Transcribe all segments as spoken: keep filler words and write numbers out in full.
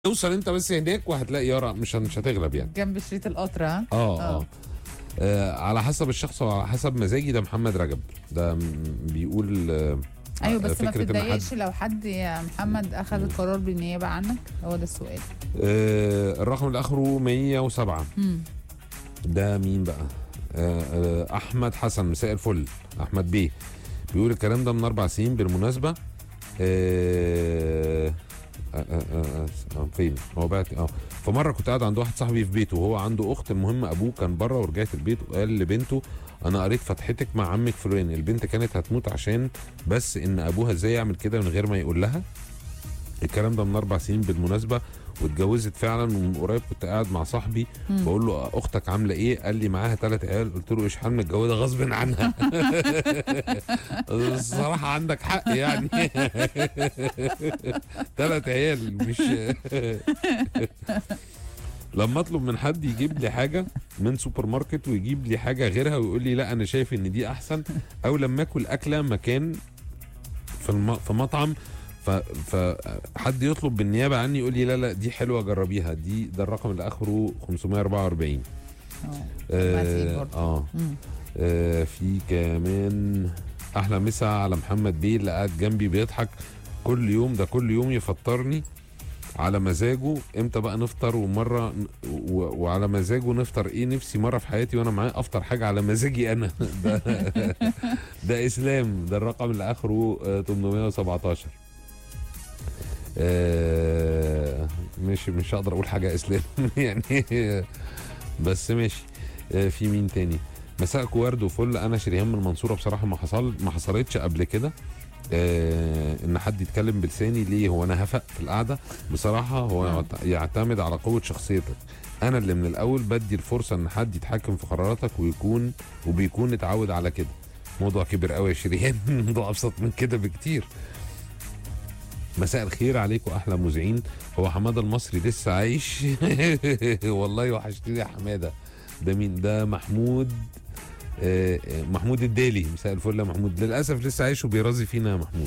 توصل انت بس هناك وهتلاقي يارا مش مش هتغلب يعني. جنب شريط القطر. ها اه اه آه، على حسب الشخص وعلى حسب مزاجي. ده محمد رجب ده م- بيقول آه ايوه بس ما فكرة إن بتتضايقش حد- لو حد يا محمد اخذ القرار بالنيابه عنك؟ هو ده السؤال. آه الرقم اللي اخره مية وسبعة. امم ده مين بقى؟ آه آه احمد حسن، مساء الفل احمد بيه. بيقول الكلام ده من اربع سنين بالمناسبه. آه آه آه آه آه فين هو بعت اه فمره كنت قاعد عند واحد صاحبي في بيته وهو عنده اخت. المهم ابوه كان بره ورجعت البيت وقال لبنته انا قريت فتحتك مع عمك فلان. البنت كانت هتموت عشان بس ان ابوها ازاي يعمل كده من غير ما يقول لها. الكلام ده من اربع سنين بالمناسبه واتجوزت فعلا. ومن قريب كنت قاعد مع صاحبي مم. بقول له اختك عامله ايه؟ قال لي معاها ثلاث عيال. قلت له ايش حال متجوزه غصب عنها. الصراحه عندك حق يعني. ثلاث عيال مش لما اطلب من حد يجيب لي حاجه من سوبر ماركت ويجيب لي حاجه غيرها ويقول لي لا انا شايف ان دي احسن. او لما اكل اكله مكان في الم... في مطعم ف... فحد يطلب بالنيابه عني يقول لي لا لا دي حلوه جربيها. دي ده الرقم اللي اخره خمسمية واربعة واربعين. اه اه, آه. آه في كمان احلى مسا على محمد بيه اللي قاعد جنبي بيضحك كل يوم. ده كل يوم يفطرني على مزاجه امتى بقى نفطر ومره و... وعلى مزاجه نفطر ايه. نفسي مره في حياتي وانا معاه افطر حاجه على مزاجي انا. ده, ده اسلام. ده الرقم اللي اخره آه تمنمية وسبعتاشر. آه مش مش هقدر اقول حاجه اسلام يعني. بس ماشي. آه في مين تاني؟ مساء ورد وفل. انا شريهان من المنصوره. بصراحه ما حصل ما حصلتش قبل كده آه ان حد يتكلم بلساني. ليه؟ هو انا هفق في القعده بصراحه. هو يعتمد على قوه شخصيتك. انا اللي من الاول بدي الفرصه ان حد يتحكم في قراراتك ويكون وبيكون اتعود على كده. موضوع كبير قوي يا شريهان. موضوع ابسط من كده بكتير. مساء الخير عليكم احلى مذيعين. هو حماده المصري لسه عايش؟ والله وحشتني يا حماده. ده مين ده؟ محمود آه محمود الدالي. مساء الفل يا محمود. للاسف لسه عايش وبيرازي فينا يا محمود.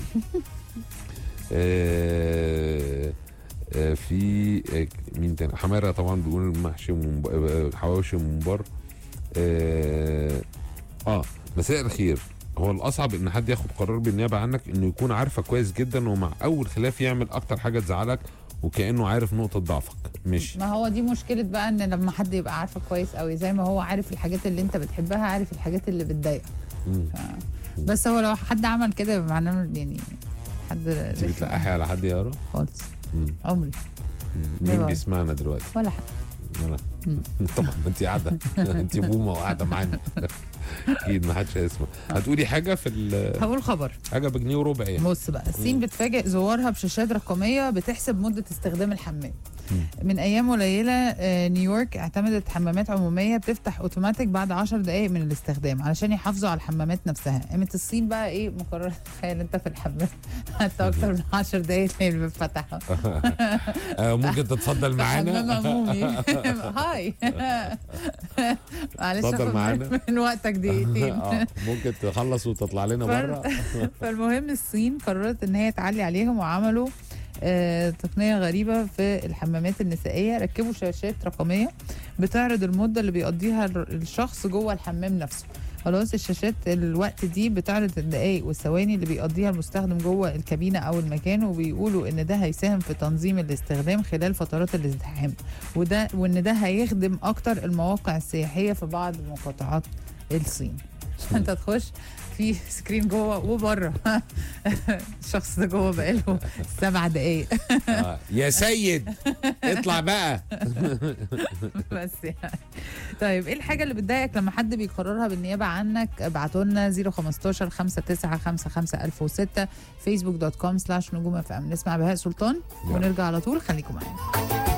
آه آه في آه مين تاني؟ حماده طبعا بيقول محشي ومب... حواوشي وممبار. آه, اه مساء الخير. هو الاصعب ان حد ياخد قرار بالنيابه عنك انه يكون عارفك كويس جدا ومع اول خلاف يعمل اكتر حاجه تزعلك وكانه عارف نقطه ضعفك. ماشي. ما هو دي مشكله بقى ان لما حد يبقى عارفك كويس قوي زي ما هو عارف الحاجات اللي انت بتحبها عارف الحاجات اللي بتضايقك. ف... بس هو لو حد عمل كده يبقى معناه يعني حد انت بتلقحي على حد يا رب خالص. عمري. مين بيسمعنا دلوقتي؟ ولا حد. طبعا انت قاعده. انت بومه وقاعده معانا. اكيد ما حدش هيسمع. هتقولي حاجه في ال هقول خبر حاجه بجنيه وربع يعني. بص بقى الصين بتفاجئ زوارها بشاشات رقميه بتحسب مده استخدام الحمام. من ايام قليله نيويورك اعتمدت حمامات عموميه بتفتح اوتوماتيك بعد عشر دقائق من الاستخدام علشان يحافظوا على الحمامات نفسها. قامت الصين بقى ايه مقرره؟ تخيل انت في الحمام حتى اكتر من عشر دقائق تلاقي الباب فتح. ممكن تتفضل معانا؟ حمام عمومي. هاي معلش اتفضل معانا من وقتك دقيقتين. ممكن تخلص وتطلع لنا بره. فالمهم الصين قررت ان هي تعلي عليهم وعملوا آه تقنيه غريبه في الحمامات النسائيه. ركبوا شاشات رقميه بتعرض المده اللي بيقضيها الشخص جوه الحمام نفسه. خلاص الشاشات الوقت دي بتعرض الدقائق والثواني اللي بيقضيها المستخدم جوه الكابينه او المكان. وبيقولوا ان ده هيساهم في تنظيم الاستخدام خلال فترات الازدحام وده وان ده هيخدم اكتر المواقع السياحيه في بعض مقاطعات الصين. انت تخش في سكرين جوه وبره. الشخص ده جوه بقاله سبع دقايق. آه. يا سيد اطلع بقى. بس يعني طيب ايه الحاجه اللي بتضايقك لما حد بيقررها بالنيابه عنك؟ ابعتوا لنا صفر خمستاشر خمسة تسعة خمسة خمسة ألف وستة فيسبوك دوت كوم سلاش نجوم اف ام. نسمع بهاء سلطان ونرجع على طول. خليكم معانا.